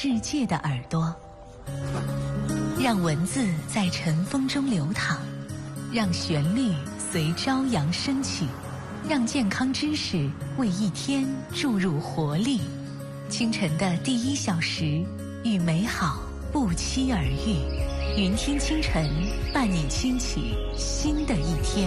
世界的耳朵，让文字在尘封中流淌，让旋律随朝阳升起，让健康知识为一天注入活力。清晨的第1小时，与美好不期而遇。云听清晨，伴你轻启新的一天。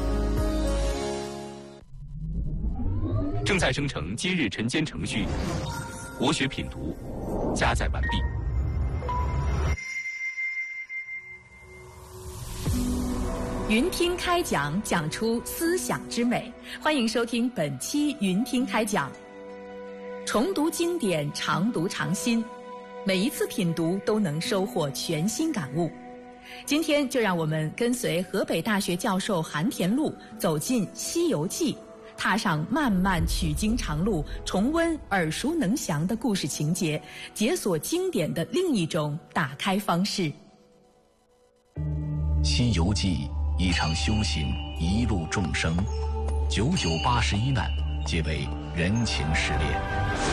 正在生成今日晨间程序，国学品读加载完毕。 云听开讲，讲出思想之美。欢迎收听本期云听开讲。重读经典，常读常新，每一次品读都能收获全新感悟。今天就让我们跟随河北大学教授韩田禄走进《西游记》，踏上漫漫取经长路，重温耳熟能详的故事情节，解锁经典的另一种打开方式。 《西游记》一场修行，一路众生，九九八十一难，皆为人情失恋。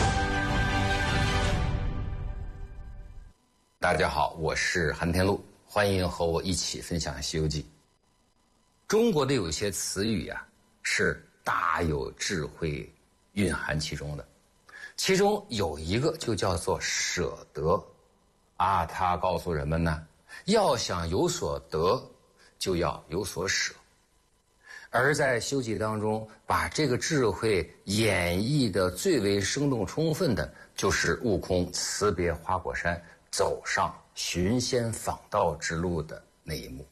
大家好，我是韩田禄，欢迎和我一起分享《西游记》。中国的有些词语啊，是大有智慧蕴含其中的，其中有一个就叫做舍得啊，它告诉人们呢，要想有所得，就要有所舍。而在《西游记》当中，把这个智慧演绎的最为生动充分的，就是悟空辞别花果山，走上寻仙访道之路的那一幕。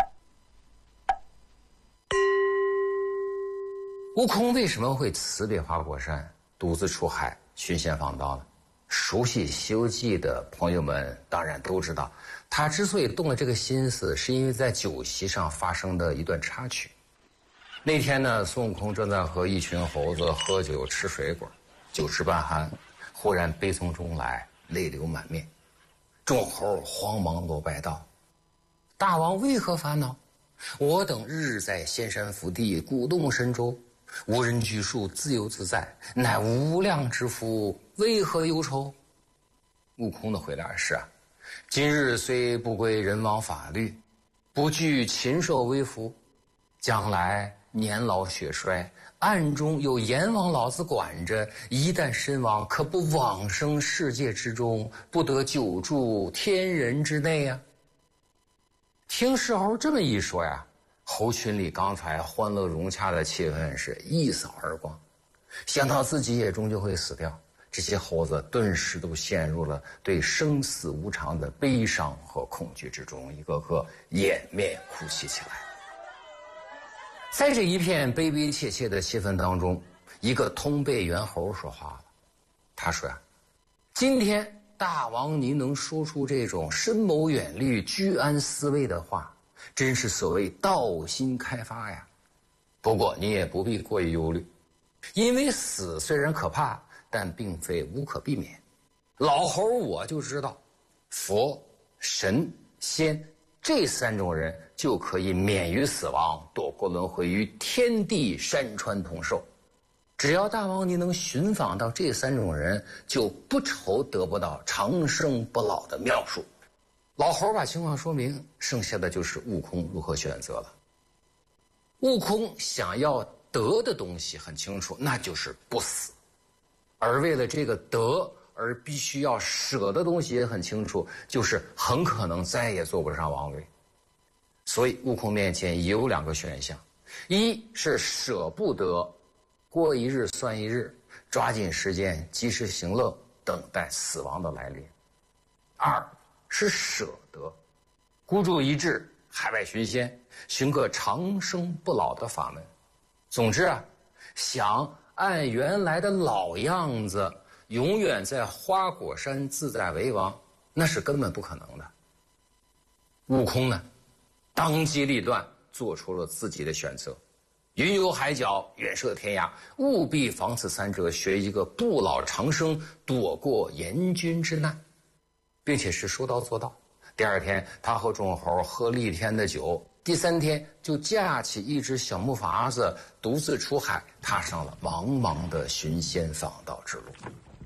悟空为什么会辞别花果山，独自出海寻仙访道呢？熟悉《西游记》的朋友们当然都知道，他之所以动了这个心思，是因为在酒席上发生的一段插曲。那天呢，孙悟空正在和一群猴子喝酒吃水果，酒至半酣，忽然悲从中来，泪流满面。众猴慌忙落拜道：大王为何烦恼？我等日日在仙山福地，鼓动神州，无人拘束，自由自在，乃无量之福，为何忧愁？悟空的回答是啊，今日虽不归人王法律，不惧禽兽威服，将来年老血衰，暗中有阎王老子管着，一旦身亡，可不往生世界之中，不得久住天人之内啊。听石猴这么一说呀，猴群里刚才欢乐融洽的气氛是一扫而光，想到自己也终究会死掉，这些猴子顿时都陷入了对生死无常的悲伤和恐惧之中，一个个掩面哭泣起来。在这一片悲悲切切的气氛当中，一个通背猿猴说话了。他说啊，今天大王您能说出这种深谋远虑、居安思危的话，真是所谓道心开发呀。不过你也不必过于忧虑，因为死虽然可怕，但并非无可避免。老猴我就知道，佛、神、仙这3种人就可以免于死亡，躲过轮回，于天地山川同寿。只要大王您能寻访到这3种人，就不愁得不到长生不老的妙术。老猴把情况说明，剩下的就是悟空如何选择了。悟空想要得的东西很清楚，那就是不死。而为了这个得而必须要舍的东西也很清楚，就是很可能再也坐不上王位。所以悟空面前也有2个选项，一是舍不得，过一日算一日，抓紧时间及时行乐，等待死亡的来临；二是舍得，孤注一掷，海外寻仙，寻个长生不老的法门。总之啊，想按原来的老样子永远在花果山自在为王，那是根本不可能的。悟空呢，当机立断做出了自己的选择，云游海角，远涉天涯，务必防此3者，学一个不老长生，躲过阎君之难，并且是说到做到。第2天他和众猴喝了1天的酒，第3天就架起一只小木筏子，独自出海，踏上了茫茫的寻仙访道之路。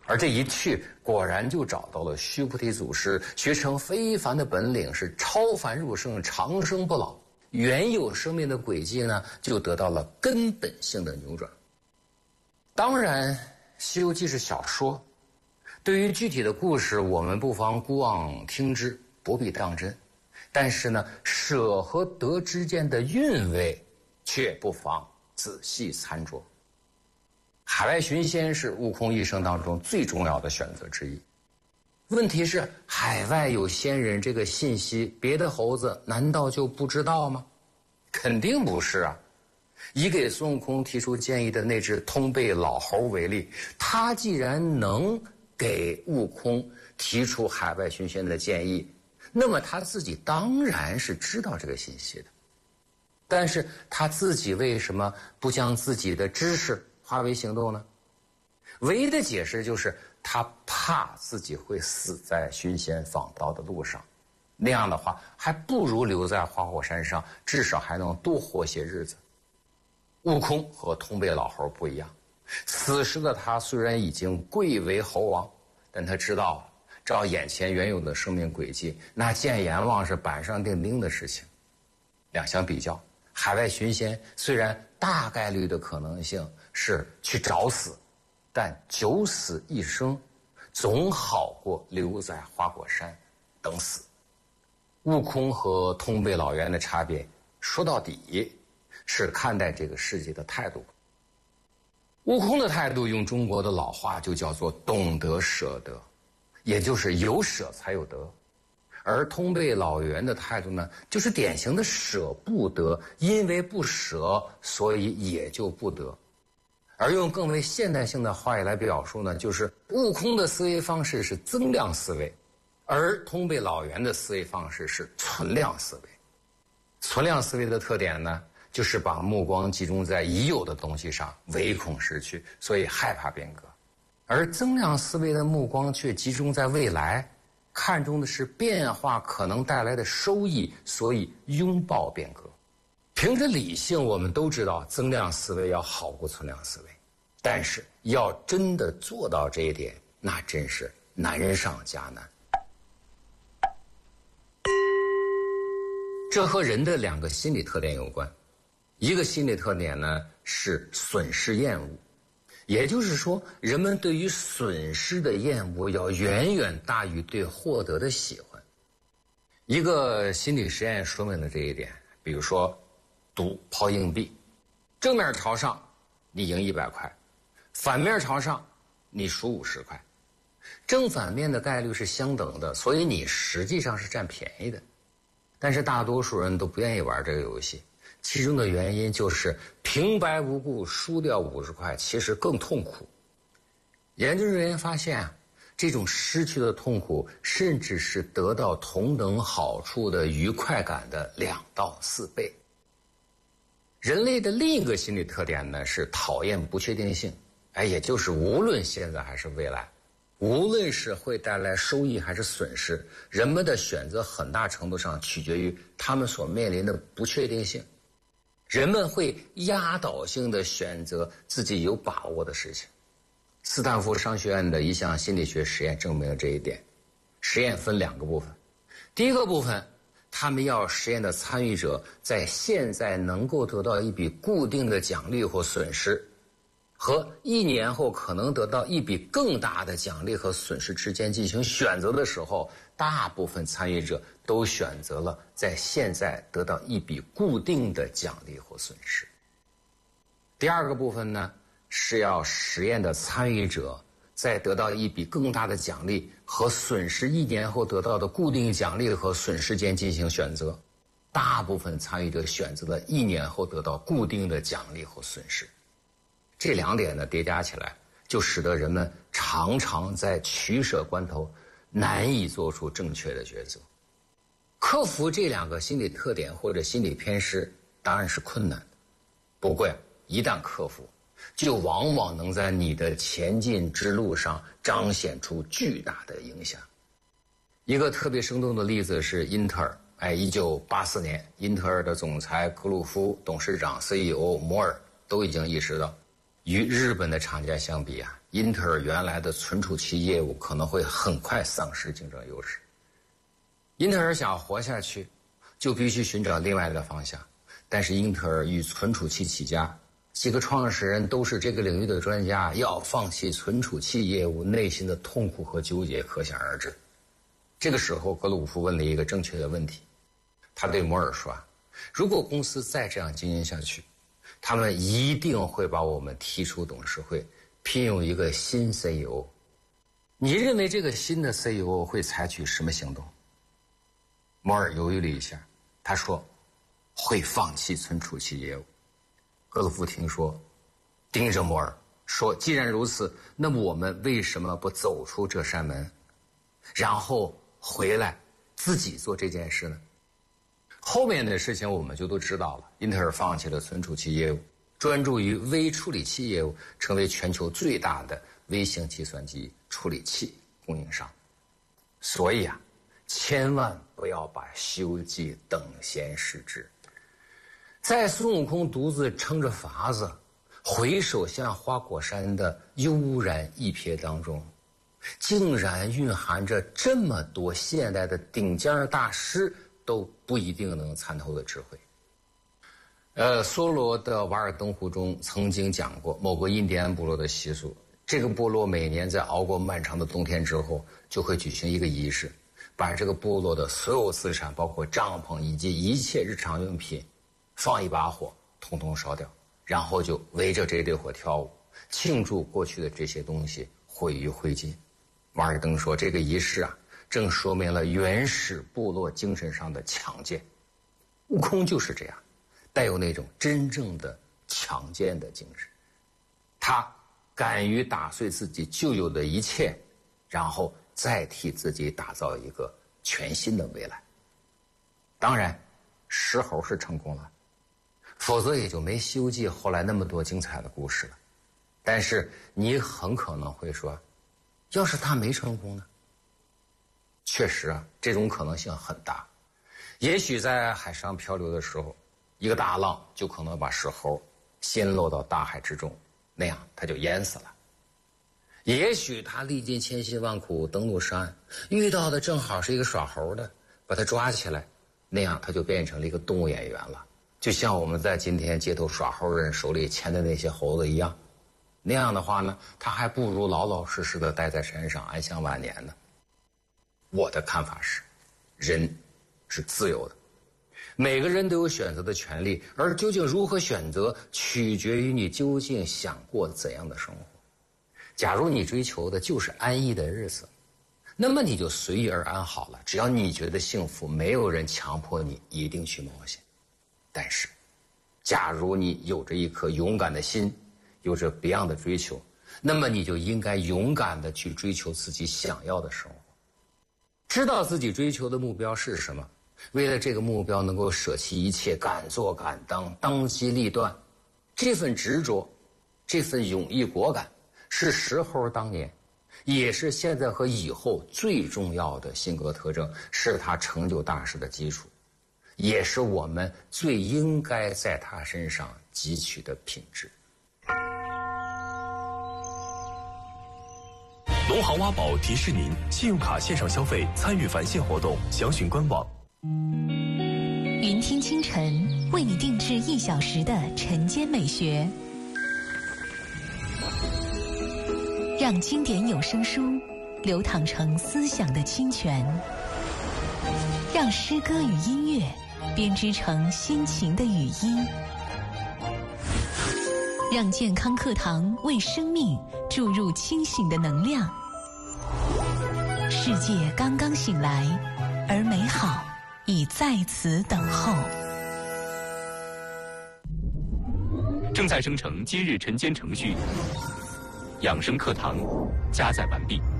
而这一去，果然就找到了须菩提祖师，学成非凡的本领，是超凡入圣，长生不老。原有生命的轨迹呢，就得到了根本性的扭转。当然，《西游记》是小说，对于具体的故事，我们不妨姑妄听之，不必当真。但是呢，舍和得之间的韵味，却不妨仔细参酌。海外寻仙是悟空一生当中最重要的选择之一。问题是，海外有仙人这个信息，别的猴子难道就不知道吗？肯定不是啊。以给孙悟空提出建议的那只通背老猴为例，他既然能给悟空提出海外寻仙的建议，那么他自己当然是知道这个信息的。但是他自己为什么不将自己的知识化为行动呢？唯一的解释就是他怕自己会死在寻仙访道的路上，那样的话还不如留在花果山上，至少还能多活些日子。悟空和通背老猴不一样，此时的他虽然已经贵为猴王，但他知道照眼前原有的生命轨迹，那见阎王是板上钉钉的事情。两相比较，海外寻仙虽然大概率的可能性是去找死，但九死一生总好过留在花果山等死。悟空和通背老猿的差别，说到底是看待这个世界的态度。悟空的态度用中国的老话就叫做懂得舍得，也就是有舍才有得。而通背老猿的态度呢，就是典型的舍不得，因为不舍，所以也就不得。而用更为现代性的话语来表述呢，就是悟空的思维方式是增量思维，而通背老猿的思维方式是存量思维。存量思维的特点呢，就是把目光集中在已有的东西上，唯恐失去，所以害怕变革。而增量思维的目光却集中在未来，看重的是变化可能带来的收益，所以拥抱变革。凭着理性，我们都知道增量思维要好过存量思维，但是要真的做到这一点，那真是难上加难。这和人的两个心理特点有关。一个心理特点呢是损失厌恶，也就是说，人们对于损失的厌恶要远远大于对获得的喜欢。一个心理实验说明了这一点。比如说赌抛硬币，正面朝上你赢100块，反面朝上你输50块，正反面的概率是相等的，所以你实际上是占便宜的。但是大多数人都不愿意玩这个游戏，其中的原因就是平白无故输掉50块其实更痛苦。研究人员发现啊，这种失去的痛苦甚至是得到同等好处的愉快感的2到4倍。人类的另一个心理特点呢是讨厌不确定性，也就是无论现在还是未来，无论是会带来收益还是损失，人们的选择很大程度上取决于他们所面临的不确定性。人们会压倒性的选择自己有把握的事情。斯坦福商学院的一项心理学实验证明了这一点。实验分2个部分。第一个部分，他们要实验的参与者在现在能够得到一笔固定的奖励或损失，和1年后可能得到一笔更大的奖励和损失之间进行选择的时候，大部分参与者都选择了在现在得到一笔固定的奖励或损失。第二个部分呢，是要实验的参与者在得到一笔更大的奖励和损失1年后得到的固定奖励和损失间进行选择。大部分参与者选择了1年后得到固定的奖励或损失。这2点呢叠加起来，就使得人们常常在取舍关头难以做出正确的抉择。克服这2个心理特点或者心理偏失当然是困难的，不过一旦克服，就往往能在你的前进之路上彰显出巨大的影响。一个特别生动的例子是英特尔。1984年，英特尔的总裁克鲁夫、董事长 CEO 摩尔都已经意识到， 与日本的厂家相比啊，英特尔原来的存储器业务可能会很快丧失竞争优势。英特尔想活下去，就必须寻找另外的方向。但是英特尔与存储器起家，几个创始人都是这个领域的专家，要放弃存储器业务，内心的痛苦和纠结可想而知。这个时候，格鲁夫问了一个正确的问题，他对摩尔说：如果公司再这样经营下去，他们一定会把我们踢出董事会，聘用一个新 CEO。你认为这个新的 CEO 会采取什么行动？摩尔犹豫了一下，他说会放弃存储器业务。格鲁夫听说，盯着摩尔说：既然如此，那么我们为什么不走出这扇门，然后回来自己做这件事呢？后面的事情我们就都知道了。英特尔放弃了存储器业务，专注于微处理器业务，成为全球最大的微型计算机处理器供应商。所以啊，千万不要把《西游记》等闲视之。在孙悟空独自撑着筏子回首向花果山的悠然一瞥当中，竟然蕴含着这么多现代的顶尖大师都不一定能参透的智慧。梭罗的《瓦尔登湖》中曾经讲过某个印第安部落的习俗，这个部落每年在熬过漫长的冬天之后，就会举行一个仪式，把这个部落的所有资产，包括帐篷以及一切日常用品，放一把火，统统烧掉，然后就围着这堆火跳舞，庆祝过去的这些东西毁于灰烬。瓦尔登说，这个仪式啊，正说明了原始部落精神上的强健。悟空就是这样，带有那种真正的强健的精神。他敢于打碎自己旧有的一切，然后再替自己打造一个全新的未来。当然，石猴是成功了，否则也就没《西游记》后来那么多精彩的故事了。但是你很可能会说，要是他没成功呢？确实啊，这种可能性很大。也许在海上漂流的时候，一个大浪就可能把石猴掀落到大海之中，那样他就淹死了。也许他历尽千辛万苦登陆山，遇到的正好是一个耍猴的，把他抓起来，那样他就变成了一个动物演员了，就像我们在今天街头耍猴人手里牵的那些猴子一样。那样的话呢，他还不如老老实实的待在山上安享晚年呢。我的看法是，人是自由的，每个人都有选择的权利，而究竟如何选择，取决于你究竟想过怎样的生活。假如你追求的就是安逸的日子，那么你就随遇而安好了，只要你觉得幸福，没有人强迫你一定去冒险。但是，假如你有着一颗勇敢的心，有着别样的追求，那么你就应该勇敢地去追求自己想要的生活。知道自己追求的目标是什么，为了这个目标能够舍弃一切，敢做敢当，当机立断，这份执着，这份勇毅果敢，是石猴当年，也是现在和以后最重要的性格特征，是他成就大事的基础，也是我们最应该在他身上汲取的品质。 农行挖宝提示您：信用卡线上消费参与返现活动，详询官网。 云听清晨为你定制1小时的晨间美学，让经典有声书流淌成思想的清泉，让诗歌与音乐编织成心情的语音，让健康课堂为生命注入清醒的能量。世界刚刚醒来，而美好已在此等候。 正在生成今日晨间程序，养生课堂加载完毕。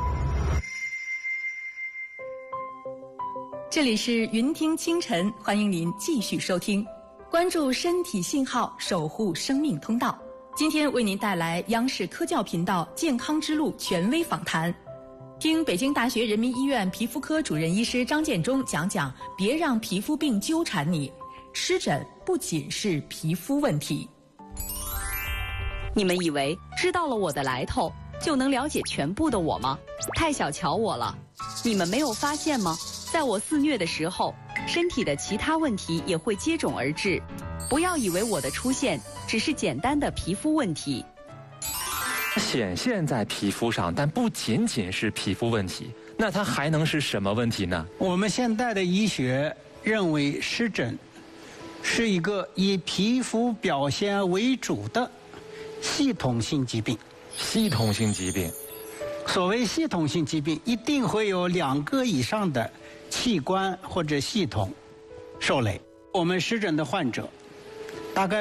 这里是云听清晨，欢迎您继续收听，关注身体信号，守护生命通道。今天为您带来央视科教频道健康之路权威访谈，听北京大学人民医院皮肤科主任医师张建中讲讲别让皮肤病纠缠你，湿疹不仅是皮肤问题。 你们以为知道了我的来头就能了解全部的我吗？太小瞧我了！你们没有发现吗？在我肆虐的时候，身体的其他问题也会接踵而至。不要以为我的出现只是简单的皮肤问题。 显现在皮肤上，但不仅仅是皮肤问题，那它还能是什么问题呢？ 我们现代的医学认为湿疹是一个以皮肤表现为主的系统性疾病。 系统性疾病， 所谓系统性疾病，一定会有2个以上的器官或者系统受累。我们湿疹的患者，大概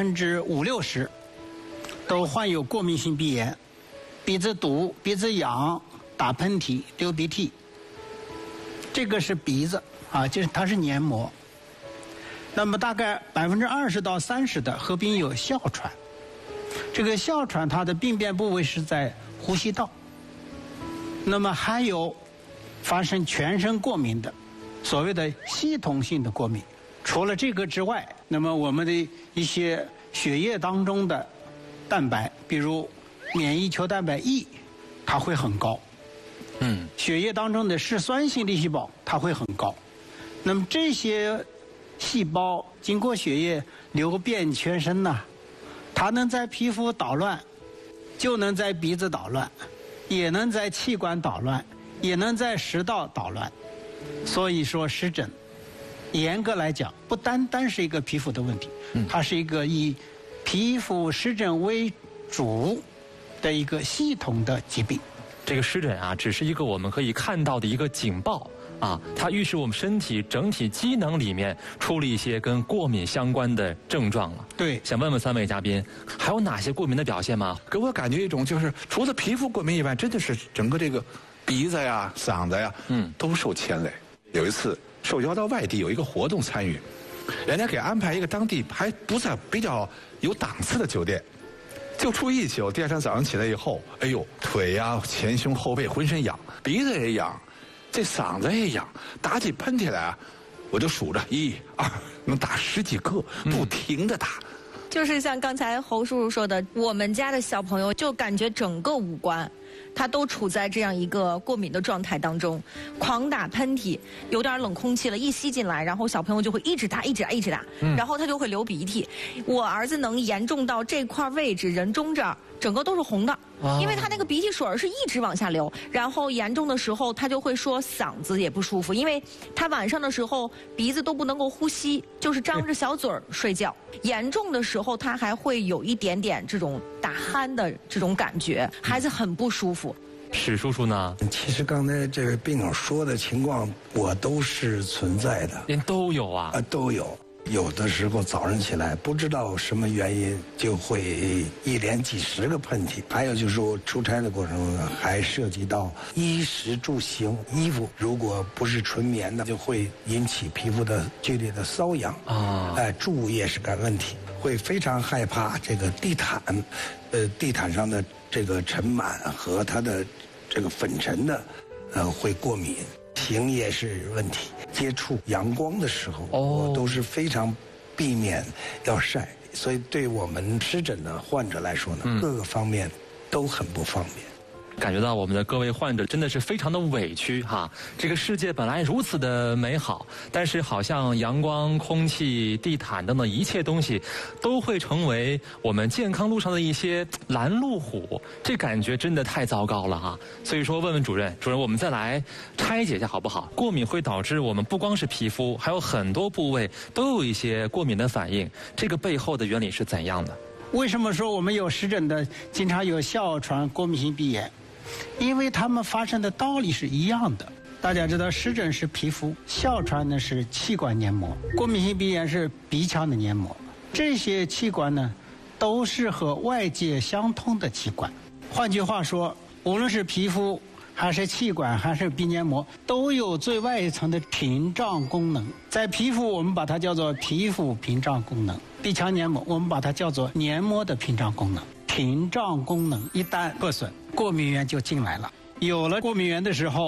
50%-60%都患有过敏性鼻炎，鼻子堵、鼻子痒、打喷嚏、流鼻涕。这个是鼻子啊，就是它是黏膜。那么大概20%-30%的合并有哮喘。这个哮喘它的病变部位是在呼吸道。那么还有发生全身过敏的，所谓的系统性的过敏。除了这个之外，那么我们的一些血液当中的蛋白，比如免疫球蛋白 E， 它会很高。血液当中的嗜酸性粒细胞它会很高。那么这些细胞经过血液流遍全身呢，它能在皮肤捣乱，就能在鼻子捣乱，也能在气管捣乱，也能在食道捣乱。所以说湿疹严格来讲不单单是一个皮肤的问题，它是一个以皮肤湿疹为主的一个系统的疾病。 这个湿疹啊，只是一个我们可以看到的一个警报啊，它预示我们身体整体机能里面出了一些跟过敏相关的症状了。 对， 想问问3位嘉宾，还有哪些过敏的表现吗？ 给我感觉一种就是除了皮肤过敏以外，真的是整个这个鼻子呀、嗓子呀，都受牵累。有一次受邀到外地有一个活动参与，人家给安排一个当地还不在比较有档次的酒店。就住一宿，第二天早上起来以后，哎呦，腿呀、前胸后背浑身痒，鼻子也痒，这嗓子也痒，打起喷嚏来啊，我就数着1、2，能打10几个，不停的打。 就是像刚才侯叔叔说的，我们家的小朋友就感觉整个五官他都处在这样一个过敏的状态当中，狂打喷嚏，有点冷空气了，一吸进来，然后小朋友就会一直打，然后他就会流鼻涕。我儿子能严重到这块位置，人中这儿整个都是红的，因为他那个鼻涕水是一直往下流，然后严重的时候他就会说嗓子也不舒服，因为他晚上的时候鼻子都不能够呼吸，就是张着小嘴儿睡觉。严重的时候他还会有一点点这种打鼾的这种感觉，孩子很不舒服。 史叔叔呢？ 其实刚才这位病友说的情况，我都是存在的。 您都有啊？ 都有。有的时候早上起来不知道什么原因就会一连几10个喷嚏，还有就是我出差的过程中呢，还涉及到衣食住行，衣服如果不是纯棉的，就会引起皮肤的剧烈的瘙痒啊。住也是个问题，会非常害怕这个地毯，地毯上的这个尘螨和它的这个粉尘的，会过敏。行也是问题，接触阳光的时候，我都是非常避免要晒，所以对我们湿疹的患者来说呢，各个方面都很不方便。 感觉到我们的各位患者真的是非常的委屈哈！这个世界本来如此的美好，但是好像阳光、空气、地毯等等一切东西，都会成为我们健康路上的一些拦路虎，这感觉真的太糟糕了哈！所以说，问问主任，我们再来拆解一下好不好？过敏会导致我们不光是皮肤，还有很多部位都有一些过敏的反应，这个背后的原理是怎样的？ 为什么说我们有湿疹的经常有哮喘、过敏性鼻炎？因为它们发生的道理是一样的。大家知道，湿疹是皮肤，哮喘呢是气管黏膜，过敏性鼻炎是鼻腔的黏膜。这些器官呢，都是和外界相通的器官。换句话说，无论是皮肤还是气管还是鼻黏膜，都有最外一层的屏障功能。在皮肤，我们把它叫做皮肤屏障功能；鼻腔黏膜，我们把它叫做黏膜的屏障功能。屏障功能一旦破损，过敏源就进来了。有了过敏源的时候，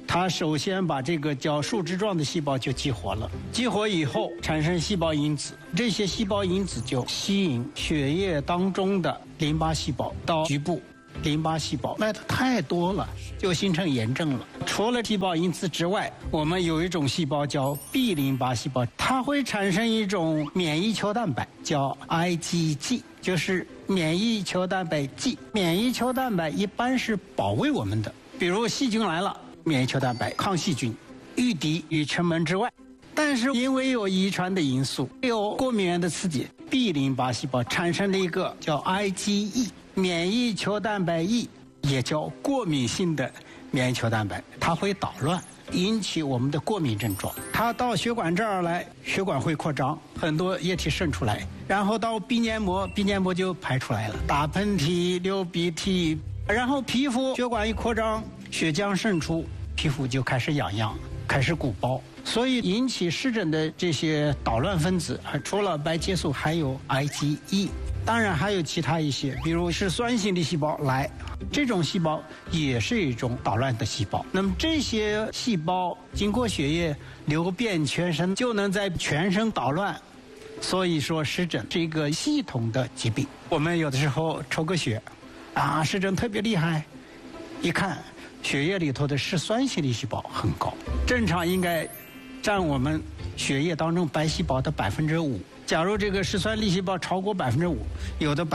它首先把这个叫树枝状的细胞就激活了，激活以后产生细胞因子，这些细胞因子就吸引血液当中的淋巴细胞到局部。淋巴细胞来的太多了，就形成炎症了。除了细胞因子之外，我们有一种细胞叫 B 淋巴细胞，它会产生一种免疫球蛋白，叫 IgG， 就是免疫球蛋白剂。免疫球蛋白一般是保卫我们的，比如细菌来了，免疫球蛋白抗细菌，御敌于城门之外。但是因为有遗传的因素，有过敏原的刺激， B 淋巴细胞产生了一个叫 IgE。免疫球蛋白 E 也叫过敏性的免疫球蛋白，它会捣乱，引起我们的过敏症状。它到血管这儿来，血管会扩张，很多液体渗出来，然后到鼻黏膜，鼻黏膜就排出来了，打喷嚏、流鼻涕，然后皮肤血管一扩张，血浆渗出，皮肤就开始痒，开始鼓包。所以引起湿疹的这些捣乱分子，除了白介素，还有 IgE。当然还有其他一些，比如是酸性的细胞来，这种细胞也是一种捣乱的细胞。那么这些细胞经过血液流遍全身，就能在全身捣乱。所以说湿疹是一个系统的疾病。我们有的时候抽个血，湿疹特别厉害，一看血液里头的是酸性的细胞很高，正常应该占我们血液当中白细胞的5%。假如这个嗜酸粒细胞超过5%，有的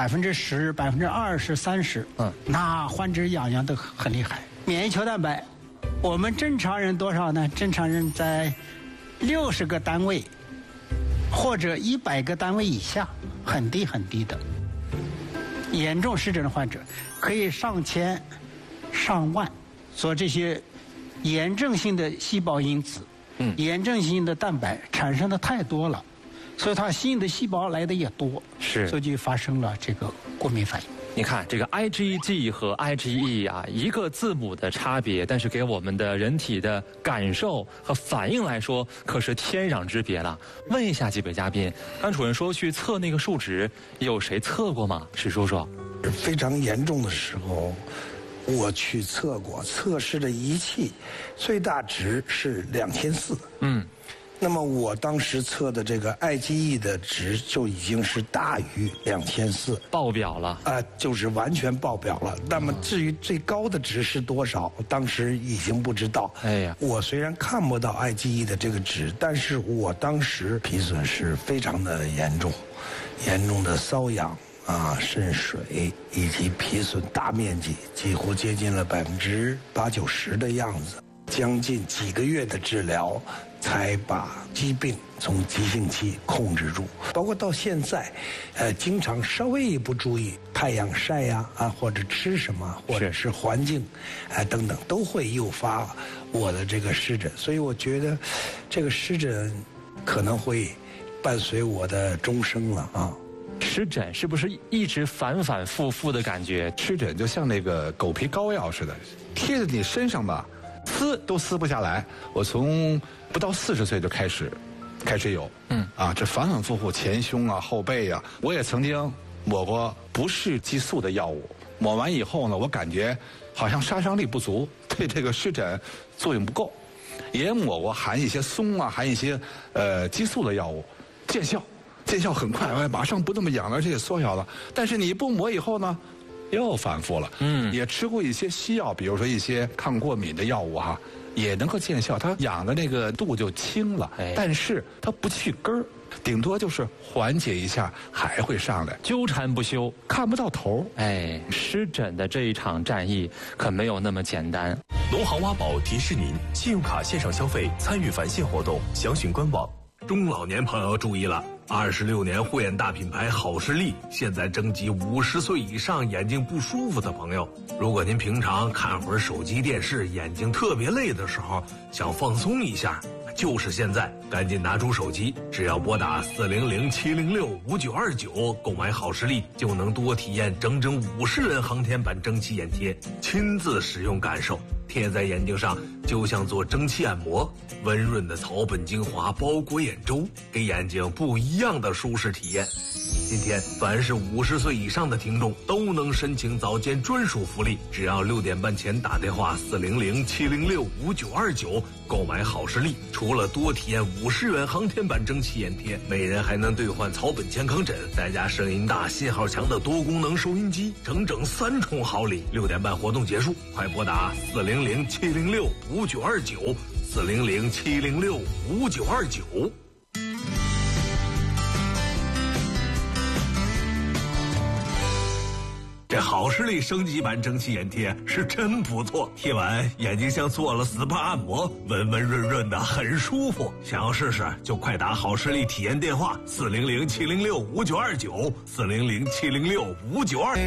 10%、20%、30%，那患者痒的很厉害。免疫球蛋白，我们正常人多少呢？正常人在60个单位或者100个单位以下，很低很低的。严重湿疹的患者可以上千、上万，所以这些炎症性的细胞因子、炎症性的蛋白产生的太多了。所以它新的细胞来的也多，所以就发生了这个过敏反应。 你看这个 IgG 和 IgE 啊，一个字母的差别，但是给我们的人体的感受和反应来说，可是天壤之别了。问一下几位嘉宾，刚主任说去测那个数值，有谁测过吗？史叔叔， 非常严重的时候，我去测过，测试的仪器最大值是2400。那么我当时测的这个 IgE 的值就已经是大于2400， 爆表了就是完全爆表了。那么至于最高的值是多少，当时已经不知道。我虽然看不到 IgE 的这个值，但是我当时皮损是非常的严重的瘙痒渗水，以及皮损大面积，几乎接近了80%-90%的样子。将近几个月的治疗，才把疾病从急性期控制住。包括到现在，经常稍微一不注意，太阳晒呀或者吃什么，或者是环境，等等，都会诱发我的这个湿疹。所以我觉得，这个湿疹可能会伴随我的终生了湿疹是不是一直反反复复的感觉？ 湿疹就像那个狗皮膏药似的，贴在你身上吧，撕都撕不下来。我从不到40岁就开始有，这反反复复，前胸后背我也曾经抹过不是激素的药物，抹完以后呢，我感觉好像杀伤力不足，对这个湿疹作用不够。也抹过含一些松含一些激素的药物，见效很快，马上不那么痒了，而且也缩小了。但是你不抹以后呢，又反复了。也吃过一些西药，比如说一些抗过敏的药物也能够见效，它痒的那个度就轻了，但是它不去根儿，顶多就是缓解一下，还会上来， 纠缠不休， 看不到头。 湿疹的这一场战役可没有那么简单。 农行挖宝提示您：信用卡线上消费参与返现活动，详询官网。 中老年朋友注意了，26年护眼大品牌好视力现在征集50岁以上眼睛不舒服的朋友。如果您平常看会儿手机电视，眼睛特别累的时候，想放松一下，就是现在，赶紧拿出手机，只要拨打400-706-5929购买好视力，就能多体验整整50人航天版蒸汽眼贴，亲自使用感受，贴在眼睛上就像做蒸汽按摩，温润的草本精华包裹眼周，给眼睛不一样的舒适体验。 今天凡是50岁以上的听众都能申请早间专属福利，只要6点半前打电话400-706-5929购买好视力，除了多体验50元航天版蒸汽眼贴，每人还能兑换草本健康枕，再加声音大、信号强的多功能收音机，整整3重好礼。6点半活动结束，快拨打400-706-5929，400-706-5929。这好视力升级版蒸汽眼贴是真不错，贴完眼睛像做了 SPA 按摩，温温润润的，很舒服。想要试试就快打好视力体验电话400-706-5929，400-706-5929。